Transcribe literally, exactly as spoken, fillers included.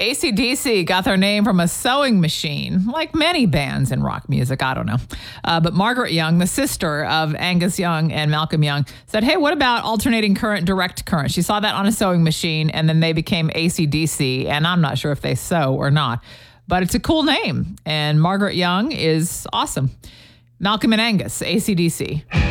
A C D C got their name from a sewing machine, like many bands in rock music. I don't know. Uh, but Margaret Young, the sister of Angus Young and Malcolm Young, said, hey, what about alternating current, direct current? She saw that on a sewing machine, and then they became A C D C, and I'm not sure if they sew or not. But it's a cool name, and Margaret Young is awesome. Malcolm and Angus, A C D C.